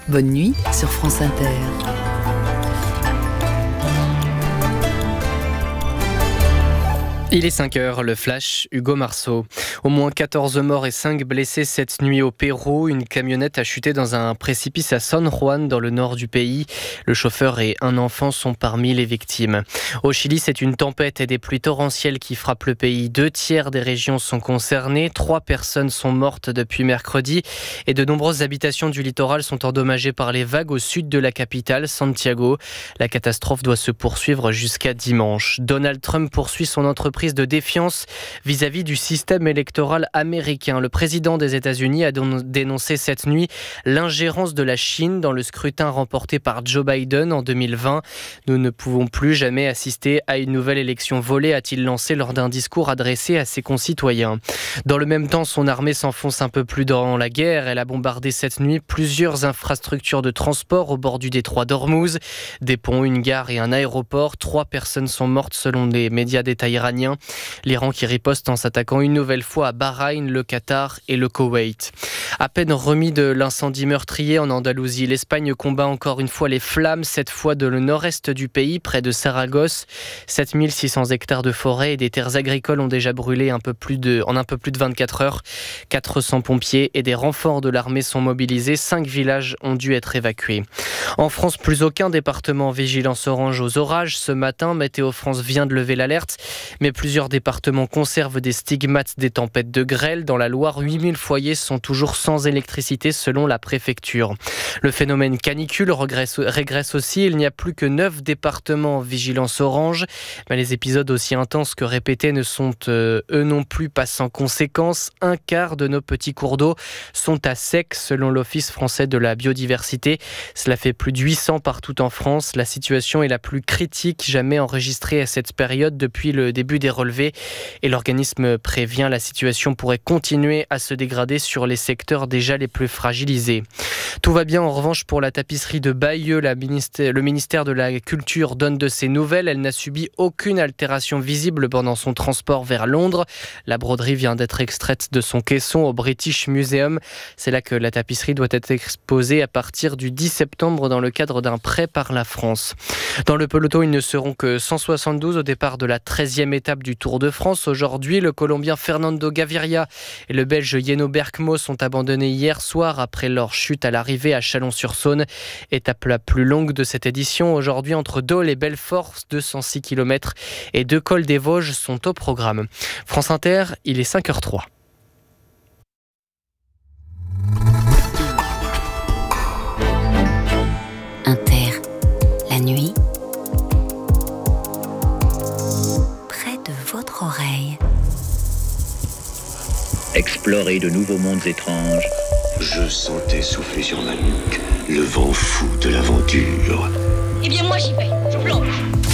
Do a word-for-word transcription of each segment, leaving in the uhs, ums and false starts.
Bonne nuit sur France Inter. Il est cinq heures, le flash, Hugo Marceau. Au moins quatorze morts et cinq blessés cette nuit au Pérou. Une camionnette a chuté dans un précipice à San Juan, dans le nord du pays. Le chauffeur et un enfant sont parmi les victimes. Au Chili, c'est une tempête et des pluies torrentielles qui frappent le pays. Deux tiers des régions sont concernées. Trois personnes sont mortes depuis mercredi. Et de nombreuses habitations du littoral sont endommagées par les vagues au sud de la capitale, Santiago. La catastrophe doit se poursuivre jusqu'à dimanche. Donald Trump poursuit son entreprise de défiance vis-à-vis du système électoral américain. Le président des États-Unis a dénoncé cette nuit l'ingérence de la Chine dans le scrutin remporté par Joe Biden en deux mille vingt. Nous ne pouvons plus jamais assister à une nouvelle élection volée, a-t-il lancé lors d'un discours adressé à ses concitoyens. Dans le même temps, son armée s'enfonce un peu plus dans la guerre. Elle a bombardé cette nuit plusieurs infrastructures de transport au bord du détroit d'Ormuz, des ponts, une gare et un aéroport. Trois personnes sont mortes selon les médias d'État iraniens. L'Iran qui riposte en s'attaquant une nouvelle fois à Bahreïn, le Qatar et le Koweït. À peine remis de l'incendie meurtrier en Andalousie, l'Espagne combat encore une fois les flammes, cette fois de le nord-est du pays, près de Saragosse. sept mille six cents hectares de forêt et des terres agricoles ont déjà brûlé un peu plus de, en un peu plus de vingt-quatre heures. quatre cents pompiers et des renforts de l'armée sont mobilisés. Cinq villages ont dû être évacués. En France, plus aucun département en vigilance orange aux orages. Ce matin, Météo France vient de lever l'alerte, mais plusieurs départements conservent des stigmates des tempêtes de grêle. Dans la Loire, huit mille foyers sont toujours sans électricité selon la préfecture. Le phénomène canicule régresse, régresse aussi. Il n'y a plus que neuf départements en vigilance orange. Mais les épisodes aussi intenses que répétés ne sont euh, eux non plus pas sans conséquences. Un quart de nos petits cours d'eau sont à sec selon l'Office français de la biodiversité. Cela fait plus de huit cents partout en France. La situation est la plus critique jamais enregistrée à cette période depuis le début des relevés. Et l'organisme prévient, la situation pourrait continuer à se dégrader sur les secteurs déjà les plus fragilisés. Tout va bien en revanche pour la tapisserie de Bayeux. La ministère, le ministère de la Culture donne de ses nouvelles. Elle n'a subi aucune altération visible pendant son transport vers Londres. La broderie vient d'être extraite de son caisson au British Museum. C'est là que la tapisserie doit être exposée à partir du dix septembre dans le cadre d'un prêt par la France. Dans le peloton, ils ne seront que cent soixante-douze au départ de la treizième étape du Tour de France. Aujourd'hui, le Colombien Fernando Gaviria et le Belge Jenno Berkmo sont abandonnés hier soir après leur chute à l'arrivée à Chalon-sur-Saône. Étape la plus longue de cette édition. Aujourd'hui, entre Dole et Belfort, deux cent six kilomètres et deux cols des Vosges sont au programme. France Inter, il est cinq heures zéro trois. Inter, la nuit, près de votre oreille. Explorer de nouveaux mondes étranges. Je sentais souffler sur ma nuque le vent fou de l'aventure. Eh bien moi j'y vais, je plonge.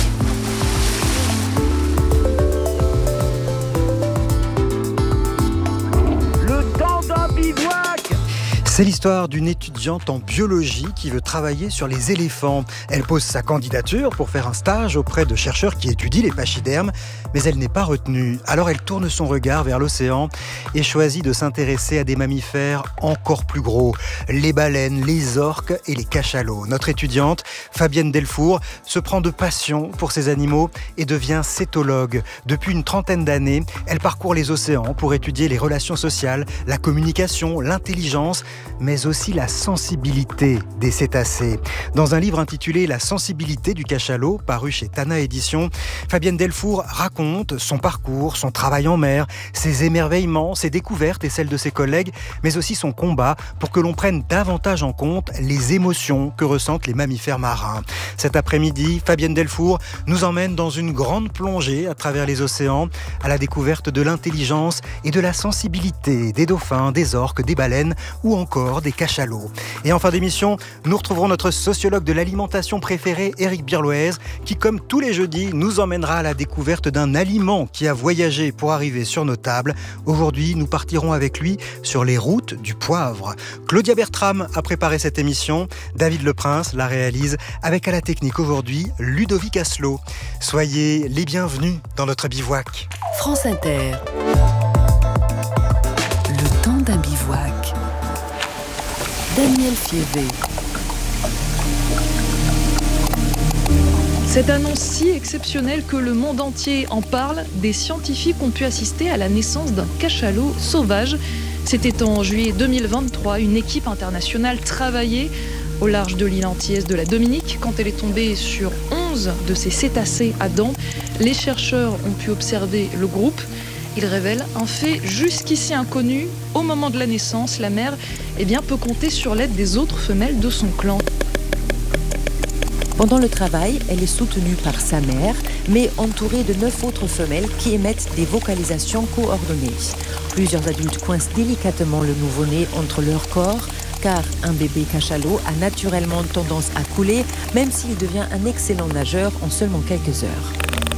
Le temps d'un bivouac. C'est l'histoire d'une étudiante en biologie qui veut travailler sur les éléphants. Elle pose sa candidature pour faire un stage auprès de chercheurs qui étudient les pachydermes, mais elle n'est pas retenue. Alors elle tourne son regard vers l'océan et choisit de s'intéresser à des mammifères encore plus gros, les baleines, les orques et les cachalots. Notre étudiante, Fabienne Delfour, se prend de passion pour ces animaux et devient cétologue. Depuis une trentaine d'années, elle parcourt les océans pour étudier les relations sociales, la communication, l'intelligence, mais aussi la sensibilité des cétacés. Dans un livre intitulé « La sensibilité du cachalot », paru chez Tana Éditions, Fabienne Delfour raconte son parcours, son travail en mer, ses émerveillements, ses découvertes et celles de ses collègues, mais aussi son combat pour que l'on prenne davantage en compte les émotions que ressentent les mammifères marins. Cet après-midi, Fabienne Delfour nous emmène dans une grande plongée à travers les océans, à la découverte de l'intelligence et de la sensibilité des dauphins, des orques, des baleines ou encore des cachalots. Et en fin d'émission, nous retrouverons notre sociologue de l'alimentation préférée, Éric Birloez, qui, comme tous les jeudis, nous emmènera à la découverte d'un aliment qui a voyagé pour arriver sur nos tables. Aujourd'hui, nous partirons avec lui sur les routes du poivre. Claudia Bertram a préparé cette émission. David Leprince la réalise avec à la technique aujourd'hui Ludovic Asselot. Soyez les bienvenus dans notre bivouac. France Inter. Le temps d'un bivouac. Daniel Fievé. Cette annonce si exceptionnelle que le monde entier en parle, des scientifiques ont pu assister à la naissance d'un cachalot sauvage. C'était en juillet deux mille vingt-trois, une équipe internationale travaillait au large de l'île antillaise de la Dominique quand elle est tombée sur onze de ces cétacés à dents. Les chercheurs ont pu observer le groupe. Il révèle un fait jusqu'ici inconnu. Au moment de la naissance, la mère eh bien, peut compter sur l'aide des autres femelles de son clan. Pendant le travail, elle est soutenue par sa mère, mais entourée de neuf autres femelles qui émettent des vocalisations coordonnées. Plusieurs adultes coincent délicatement le nouveau-né entre leurs corps, car un bébé cachalot a naturellement tendance à couler, même s'il devient un excellent nageur en seulement quelques heures.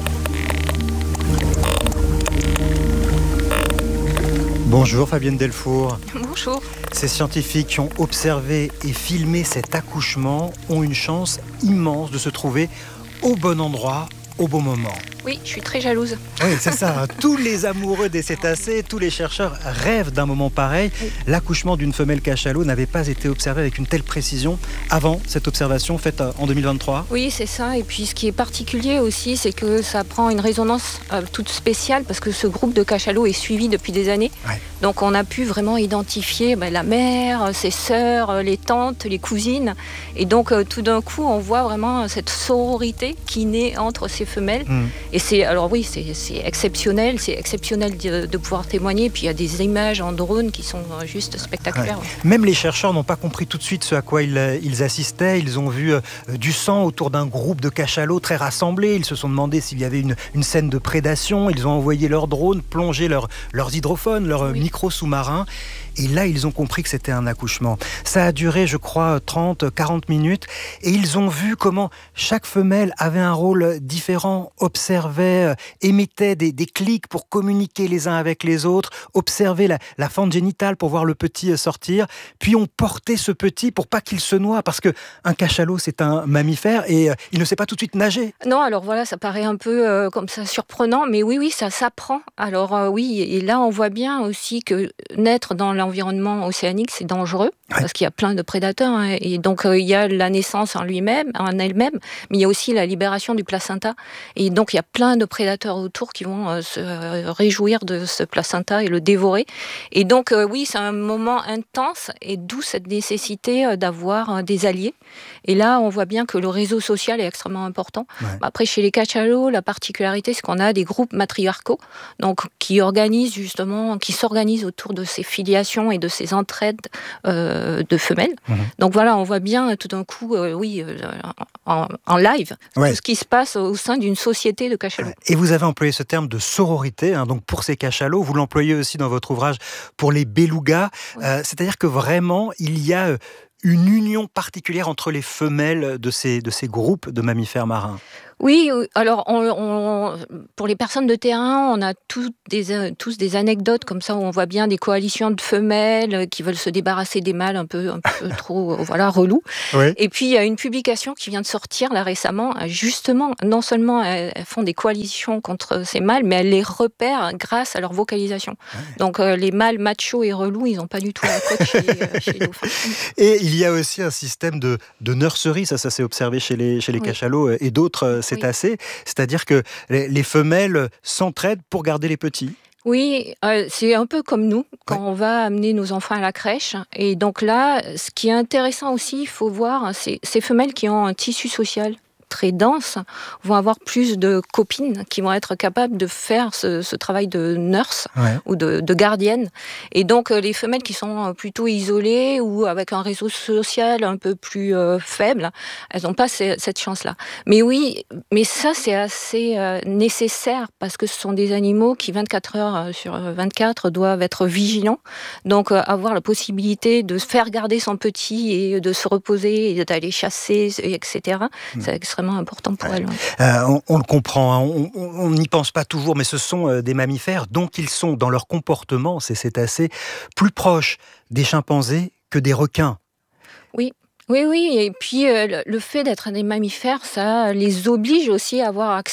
Bonjour Fabienne Delfour. Bonjour. Ces scientifiques qui ont observé et filmé cet accouchement ont une chance immense de se trouver au bon endroit, au bon moment. Oui, je suis très jalouse. Oui, c'est ça. Tous les amoureux des cétacés, tous les chercheurs rêvent d'un moment pareil. Oui. L'accouchement d'une femelle cachalot n'avait pas été observé avec une telle précision avant cette observation faite en deux mille vingt-trois. Oui, c'est ça. Et puis ce qui est particulier aussi, c'est que ça prend une résonance euh, toute spéciale parce que ce groupe de cachalots est suivi depuis des années. Ouais. Donc on a pu vraiment identifier bah, la mère, ses sœurs, les tantes, les cousines. Et donc euh, tout d'un coup, on voit vraiment cette sororité qui naît entre ces femelles. Mmh. Et c'est, alors oui, c'est, c'est exceptionnel, c'est exceptionnel de, de pouvoir témoigner. Puis il y a des images en drone qui sont juste spectaculaires. Ouais. Même les chercheurs n'ont pas compris tout de suite ce à quoi ils, ils assistaient. Ils ont vu euh, du sang autour d'un groupe de cachalots très rassemblés. Ils se sont demandé s'il y avait une, une scène de prédation. Ils ont envoyé leurs drones, plongé leur, leurs hydrophones, leurs oui. micros sous-marins. Et là, ils ont compris que c'était un accouchement. Ça a duré, je crois, trente à quarante minutes. Et ils ont vu comment chaque femelle avait un rôle différent, observait, émettait des, des clics pour communiquer les uns avec les autres, observait la, la fente génitale pour voir le petit sortir. Puis on portait ce petit pour pas qu'il se noie, parce qu'un cachalot, c'est un mammifère et euh, il ne sait pas tout de suite nager. Non, alors voilà, ça paraît un peu euh, comme ça surprenant, mais oui, oui, ça s'apprend. Alors euh, oui, et là, on voit bien aussi que naître dans l'environnement océanique, c'est dangereux, ouais. parce qu'il y a plein de prédateurs. Hein, et donc, euh, il y a la naissance en lui-même, en elle-même, mais il y a aussi la libération du placenta. Et donc, il y a plein de prédateurs autour qui vont euh, se euh, réjouir de ce placenta et le dévorer. Et donc, euh, oui, c'est un moment intense, et d'où cette nécessité euh, d'avoir euh, des alliés. Et là, on voit bien que le réseau social est extrêmement important. Ouais. Après, chez les cachalots, la particularité, c'est qu'on a des groupes matriarcaux, donc qui organisent justement, qui s'organisent autour de ces filiations et de ces entraides euh, de femelles. Mmh. Donc voilà, on voit bien tout d'un coup, euh, oui, euh, en, en live, ouais. tout ce qui se passe au sein d'une société de cachalots. Et vous avez employé ce terme de sororité, hein, donc pour ces cachalots. Vous l'employez aussi dans votre ouvrage pour les belugas. Ouais. Euh, c'est-à-dire que vraiment, il y a une union particulière entre les femelles de ces, de ces groupes de mammifères marins. Oui, alors on, on, pour les personnes de terrain, on a tous des, tous des anecdotes comme ça où on voit bien des coalitions de femelles qui veulent se débarrasser des mâles un peu, un peu trop voilà, relous. Oui. Et puis il y a une publication qui vient de sortir là récemment, justement, non seulement elles, elles font des coalitions contre ces mâles, mais elles les repèrent grâce à leur vocalisation. Oui. Donc euh, les mâles machos et relous, ils n'ont pas du tout la cote chez, euh, chez les dauphins. Et il y a aussi un système de, de nurserie, ça, ça s'est observé chez les, chez les oui. cachalots et d'autres cétacés, oui. c'est-à-dire que les, les femelles s'entraident pour garder les petits. Oui, euh, c'est un peu comme nous, quand ouais. on va amener nos enfants à la crèche. Et donc là, ce qui est intéressant aussi, il faut voir, c'est ces femelles qui ont un tissu social très dense vont avoir plus de copines qui vont être capables de faire ce, ce travail de nurse ouais. ou de, de gardienne. Et donc, les femelles qui sont plutôt isolées ou avec un réseau social un peu plus euh, faible, elles n'ont pas ces, cette chance-là. Mais oui, mais ça, c'est assez euh, nécessaire parce que ce sont des animaux qui, vingt-quatre heures sur vingt-quatre, doivent être vigilants. Donc, euh, avoir la possibilité de faire garder son petit et de se reposer et d'aller chasser, et cetera, mmh. c'est extrêmement important pour ouais. elle. Euh, on, on le comprend, hein. on n'y pense pas toujours, mais ce sont euh, des mammifères, donc ils sont dans leur comportement, ces cétacés, plus proches des chimpanzés que des requins. Oui. Oui, oui, et puis euh, le fait d'être des mammifères, ça les oblige aussi à avoir accès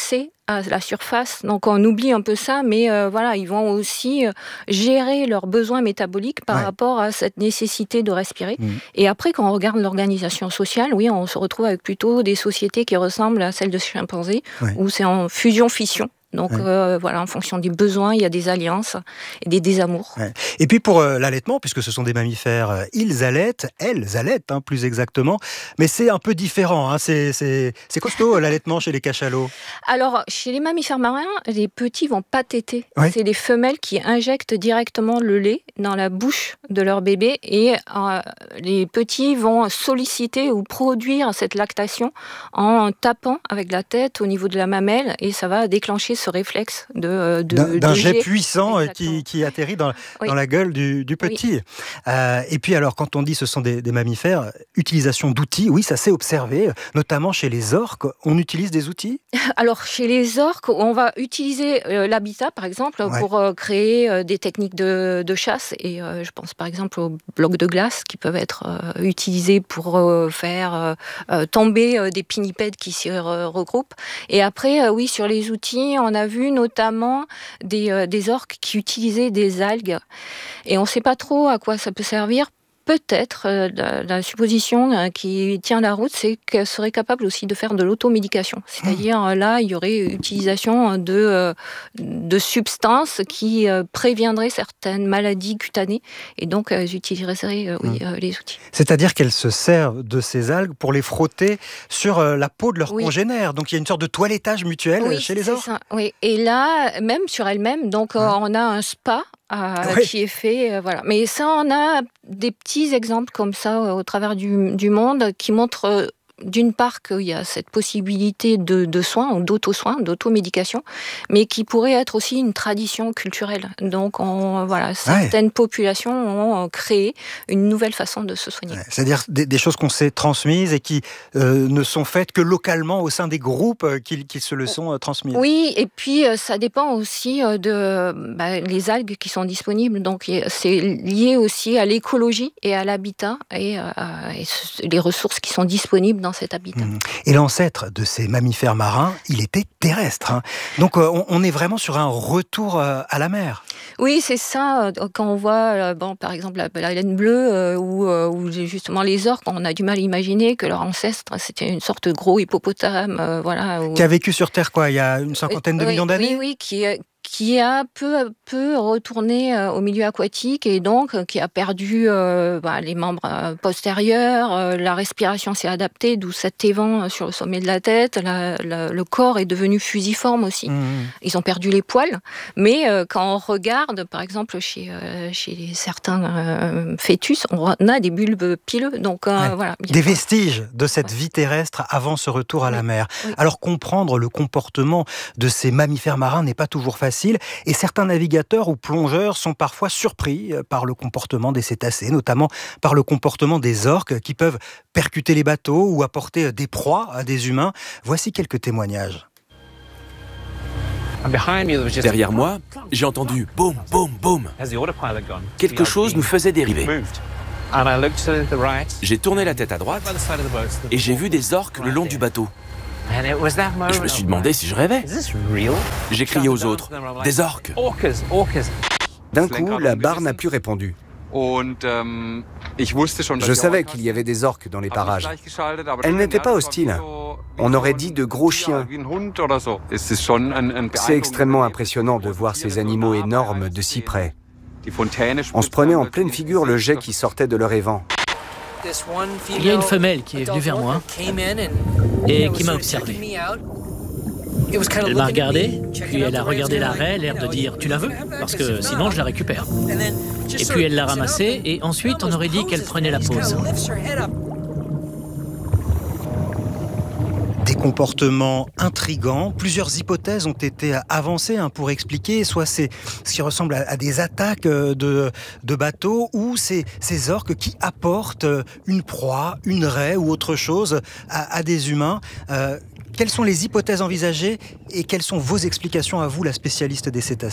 à la surface. Donc on oublie un peu ça, mais euh, voilà, ils vont aussi gérer leurs besoins métaboliques par ouais. rapport à cette nécessité de respirer. Mmh. Et après, quand on regarde l'organisation sociale, oui, on se retrouve avec plutôt des sociétés qui ressemblent à celles de chimpanzés, ouais. où c'est en fusion-fission. Donc ouais. euh, voilà, en fonction des besoins, il y a des alliances et des désamours. Ouais. Et puis pour euh, l'allaitement, puisque ce sont des mammifères, euh, ils allaitent, elles allaitent hein, plus exactement, mais c'est un peu différent, hein, c'est, c'est, c'est costaud l'allaitement chez les cachalots. Alors, chez les mammifères marins, les petits vont pas téter. Ouais. C'est les femelles qui injectent directement le lait dans la bouche de leur bébé et euh, les petits vont solliciter ou produire cette lactation en tapant avec la tête au niveau de la mamelle et ça va déclencher ce réflexe de, de, d'un, d'un de jet, jet puissant qui, qui atterrit dans, oui. dans la gueule du, du petit. Oui. Euh, et puis alors, quand on dit ce sont des, des mammifères, utilisation d'outils, oui, ça s'est observé, notamment chez les orques. On utilise des outils ? Alors, chez les orques, on va utiliser euh, l'habitat, par exemple, ouais. pour euh, créer euh, des techniques de, de chasse. Et euh, je pense, par exemple, aux blocs de glace qui peuvent être euh, utilisés pour euh, faire euh, tomber euh, des pinnipèdes qui s'y re- regroupent. Et après, euh, oui, sur les outils, on a vu notamment des, euh, des orques qui utilisaient des algues. Et on ne sait pas trop à quoi ça peut servir. Peut-être, euh, la, la supposition euh, qui tient la route, c'est qu'elle serait capable aussi de faire de l'automédication. C'est-à-dire, mmh. là, il y aurait utilisation de, euh, de substances qui euh, préviendraient certaines maladies cutanées. Et donc, elles utiliseraient euh, oui, mmh. euh, les outils. C'est-à-dire qu'elles se servent de ces algues pour les frotter sur euh, la peau de leurs oui. congénères. Donc, il y a une sorte de toilettage mutuel oui, chez les orques. Ça. Oui, et là, même sur elles-mêmes, donc, ouais. euh, on a un spa. Euh, oui. qui est fait, euh, voilà. Mais ça, on a des petits exemples comme ça euh, au travers du, du monde qui montrent euh, d'une part qu'il y a cette possibilité de, de soins, ou d'auto-soins, d'automédication, mais qui pourrait être aussi une tradition culturelle. Donc, on, voilà, certaines ouais. populations ont créé une nouvelle façon de se soigner. Ouais, c'est-à-dire des, des choses qu'on s'est transmises et qui euh, ne sont faites que localement au sein des groupes euh, qui, qui se le sont euh, transmises. Oui, et puis euh, ça dépend aussi euh, de bah, les algues qui sont disponibles. Donc, c'est lié aussi à l'écologie et à l'habitat et, euh, et les ressources qui sont disponibles dans cet habitat. Et l'ancêtre de ces mammifères marins, il était terrestre. Hein. Donc on, on est vraiment sur un retour à la mer. Oui, c'est ça. Quand on voit, bon, par exemple, la baleine bleue euh, ou, euh, ou justement les orques, on a du mal à imaginer que leur ancêtre, c'était une sorte de gros hippopotame. Euh, voilà, où... Qui a vécu sur Terre, quoi, il y a une cinquantaine de oui, millions d'années. Oui, oui, qui qui a peu à peu retourné euh, au milieu aquatique et donc euh, qui a perdu euh, bah, les membres euh, postérieurs, euh, la respiration s'est adaptée, d'où cet évent sur le sommet de la tête, la, la, le corps est devenu fusiforme aussi. Mmh. Ils ont perdu les poils, mais euh, quand on regarde, par exemple, chez, euh, chez certains euh, fœtus, on a des bulbes pileux. Donc, euh, ouais. voilà, des vestiges de cette ouais. vie terrestre avant ce retour à oui. la mer. Oui. Alors comprendre le comportement de ces mammifères marins n'est pas toujours facile. Et certains navigateurs ou plongeurs sont parfois surpris par le comportement des cétacés, notamment par le comportement des orques qui peuvent percuter les bateaux ou apporter des proies à des humains. Voici quelques témoignages. Derrière moi, j'ai entendu boum, boum, boum. Quelque chose nous faisait dériver. J'ai tourné la tête à droite et j'ai vu des orques le long du bateau. Je me suis demandé si je rêvais. J'ai crié aux autres, des orques. D'un coup, la barre n'a plus répondu. Je savais qu'il y avait des orques dans les parages. Elles n'étaient pas hostiles. On aurait dit de gros chiens. C'est extrêmement impressionnant de voir ces animaux énormes de si près. On se prenait en pleine figure le jet qui sortait de leur évent. Il y a une femelle qui est venue vers moi et qui m'a observé. Elle m'a regardé, puis elle a regardé la raie, l'air de dire « tu la veux ?» parce que sinon je la récupère. Et puis elle l'a ramassée et ensuite on aurait dit qu'elle prenait la pause. Des comportements intrigants. Plusieurs hypothèses ont été avancées hein, pour expliquer soit c'est ce qui ressemble à, à des attaques de, de bateaux ou c'est ces orques qui apportent une proie, une raie ou autre chose à, à des humains. Euh, quelles sont les hypothèses envisagées et quelles sont vos explications à vous, la spécialiste des cétacés ?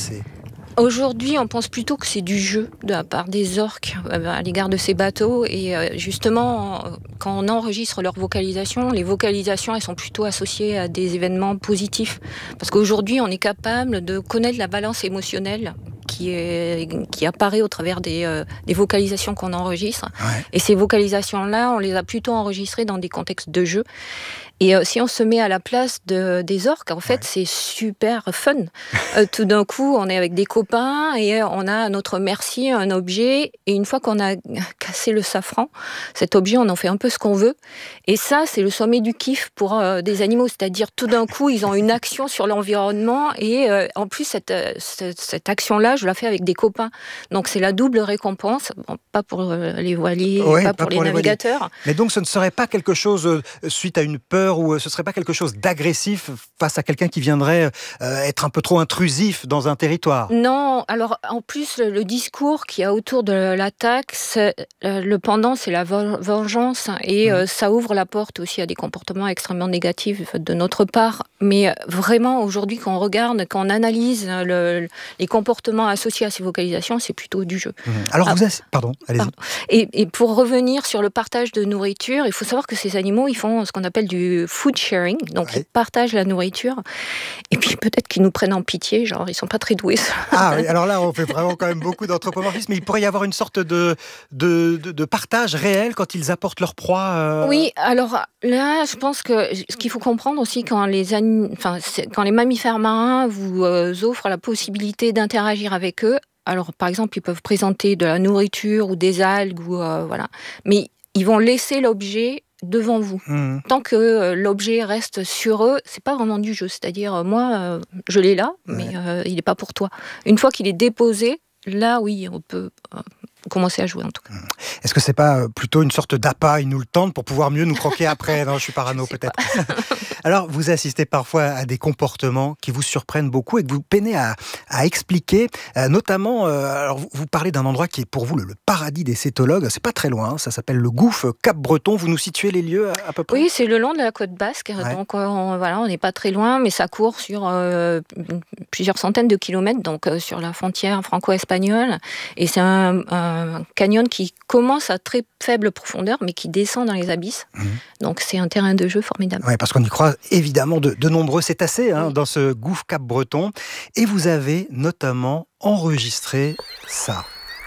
Aujourd'hui, on pense plutôt que c'est du jeu de la part des orques à l'égard de ces bateaux. Et justement, quand on enregistre leurs vocalisations, les vocalisations, elles sont plutôt associées à des événements positifs. Parce qu'aujourd'hui, on est capable de connaître la balance émotionnelle qui, est, qui apparaît au travers des, euh, des vocalisations qu'on enregistre. Ouais. Et ces vocalisations-là, on les a plutôt enregistrées dans des contextes de jeu. Et euh, si on se met à la place de, des orques, en fait, ouais. c'est super fun. euh, tout d'un coup, on est avec des copains et on a à notre merci un objet. Et une fois qu'on a cassé le safran, cet objet, on en fait un peu ce qu'on veut. Et ça, c'est le sommet du kiff pour euh, des animaux. C'est-à-dire, tout d'un coup, ils ont une action sur l'environnement. Et euh, en plus, cette, cette, cette action-là, je la fais avec des copains. Donc, c'est la double récompense. Bon, pas pour euh, les voiliers, ouais, pas, pas pour, pour les, les navigateurs. Voiliers. Mais donc, ce ne serait pas quelque chose, euh, suite à une peur, ou ce ne serait pas quelque chose d'agressif face à quelqu'un qui viendrait euh, être un peu trop intrusif dans un territoire? Non, alors en plus, le, le discours qu'il y a autour de l'attaque, euh, le pendant, c'est la vengeance, et mmh. euh, ça ouvre la porte aussi à des comportements extrêmement négatifs de notre part. Mais vraiment, aujourd'hui, quand on regarde, quand on analyse le, les comportements associés à ces vocalisations, c'est plutôt du jeu. Mmh. Alors, ah, vous avez... Pardon, allez-y. Pardon. Et, et pour revenir sur le partage de nourriture, il faut savoir que ces animaux, ils font ce qu'on appelle du food sharing, donc ouais. ils partagent la nourriture, et puis peut-être qu'ils nous prennent en pitié, genre ils sont pas très doués. Ah oui, alors là on fait vraiment quand même beaucoup d'anthropomorphisme, mais il pourrait y avoir une sorte de, de, de, de partage réel quand ils apportent leur proie euh... Oui, alors là je pense que ce qu'il faut comprendre aussi, quand les, anim... enfin, quand les mammifères marins vous euh, offrent la possibilité d'interagir avec eux, alors par exemple ils peuvent présenter de la nourriture ou des algues, ou, euh, voilà. mais ils vont laisser l'objet devant vous. Mmh. Tant que euh, l'objet reste sur eux, c'est pas vraiment du jeu. C'est-à-dire, euh, moi, euh, je l'ai là, ouais. mais euh, il n'est pas pour toi. Une fois qu'il est déposé, là, oui, on peut euh, commencer à jouer en tout cas. Mmh. Est-ce que c'est pas plutôt une sorte d'appât, ils nous le tentent pour pouvoir mieux nous croquer après? Non, je suis parano peut-être. Alors, vous assistez parfois à des comportements qui vous surprennent beaucoup et que vous peinez à, à expliquer, euh, notamment, euh, alors vous, vous parlez d'un endroit qui est pour vous le, le paradis des cétologues, c'est pas très loin, hein, ça s'appelle le Gouffre Cap-Breton, vous nous situez les lieux à, à peu près? Oui, c'est le long de la côte basque, ouais. donc on, voilà, on n'est pas très loin, mais ça court sur euh, plusieurs centaines de kilomètres, donc euh, sur la frontière franco-espagnole, et c'est un, un canyon qui commence à très faible profondeur, mais qui descend dans les abysses, mmh. donc c'est un terrain de jeu formidable. Oui, parce qu'on y croit évidemment de, de nombreux cétacés hein, oui. dans ce gouffre Cap-Breton. Et vous avez notamment enregistré ça.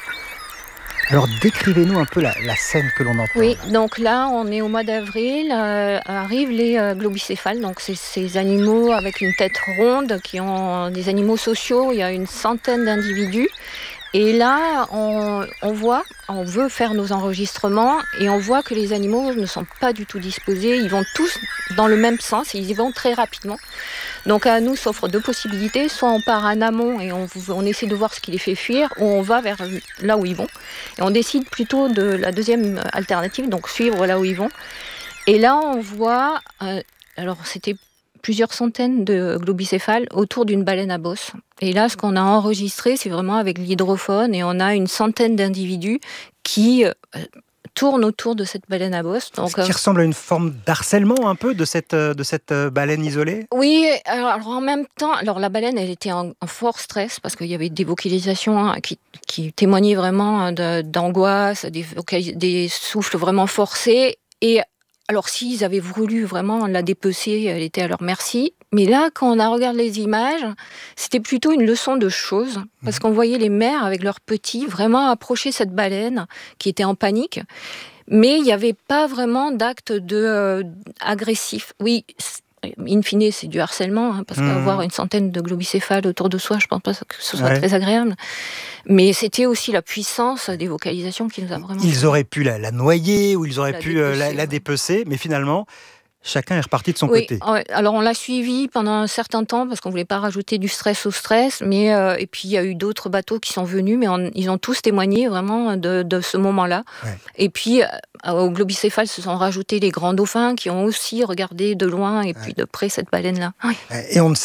Alors décrivez-nous un peu la, la scène que l'on entend. Oui, donc là on est au mois d'avril, euh, arrivent les euh, globicéphales, donc c'est ces animaux avec une tête ronde, qui ont des animaux sociaux, il y a une centaine d'individus. Et là, on, on voit, on veut faire nos enregistrements et on voit que les animaux ne sont pas du tout disposés. Ils vont tous dans le même sens et ils y vont très rapidement. Donc à nous s'offrent deux possibilités. Soit on part en amont et on, on essaie de voir ce qui les fait fuir, ou on va vers là où ils vont. Et on décide plutôt de la deuxième alternative, donc suivre là où ils vont. Et là, on voit... Euh, alors c'était... plusieurs centaines de globicéphales autour d'une baleine à bosse. Et là, ce qu'on a enregistré, c'est vraiment avec l'hydrophone, et on a une centaine d'individus qui euh, tournent autour de cette baleine à bosse. Donc, ce qui euh, ressemble à une forme d'harcèlement un peu de cette, de cette baleine isolée? Oui, alors, alors en même temps, alors la baleine, elle était en, en fort stress, parce qu'il y avait des vocalisations hein, qui, qui témoignaient vraiment de, d'angoisse, des, vocal- des souffles vraiment forcés, et alors, s'ils avaient voulu vraiment la dépecer, elle était à leur merci. Mais là, quand on a regardé les images, c'était plutôt une leçon de choses. Parce qu'on voyait les mères avec leurs petits vraiment approcher cette baleine qui était en panique. Mais il n'y avait pas vraiment d'acte de, euh, agressif. Oui, in fine, c'est du harcèlement, hein, parce mmh. qu'avoir une centaine de globicéphales autour de soi, je ne pense pas que ce soit ouais. très agréable. Mais c'était aussi la puissance des vocalisations qui nous a vraiment... Ils auraient pu la, la noyer, ou ils auraient la pu dépecer, la, la dépecer, mais finalement... Chacun est reparti de son oui, côté. Alors on l'a suivi pendant un certain temps parce qu'on ne voulait pas rajouter du stress au stress. Mais, euh, et puis il y a eu d'autres bateaux qui sont venus, mais on, ils ont tous témoigné vraiment de, de ce moment-là. Ouais. Et puis euh, au globicéphale se sont rajoutés les grands dauphins qui ont aussi regardé de loin et puis ouais. de près cette baleine-là. Oui. Et on ne sait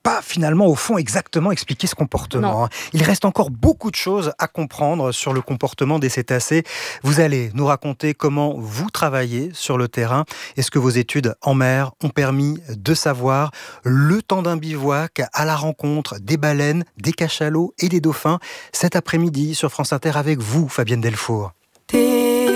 pas finalement au fond exactement expliquer ce comportement. Non. Il reste encore beaucoup de choses à comprendre sur le comportement des cétacés. Vous allez nous raconter comment vous travaillez sur le terrain et ce que vos études en mer ont permis de savoir. Le temps d'un bivouac à la rencontre des baleines, des cachalots et des dauphins cet après-midi sur France Inter avec vous, Fabienne Delfour. T'es